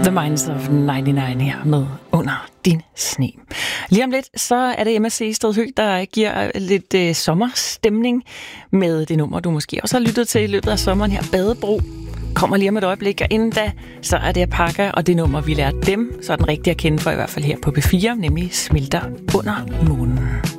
The Minds of 99 her med Under din sne. Lige om lidt, så er det MSC Sted Hø, der giver lidt sommerstemning med det nummer, du måske også har lyttet til i løbet af sommeren her. Badebro kommer lige om et øjeblik, og inden da, så er det Apaka, og det nummer, vi lærte dem, så er den rigtige at kende for i hvert fald her på P4, nemlig Smelter under månen.